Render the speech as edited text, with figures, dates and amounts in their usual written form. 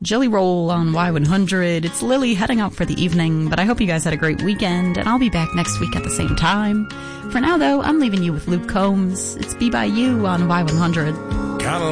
Jelly Roll on Y100. It's Lily heading out for the evening, but I hope you guys had a great weekend, and I'll be back next week at the same time. For now, though, I'm leaving you with Luke Combs. It's Be By You on Y100.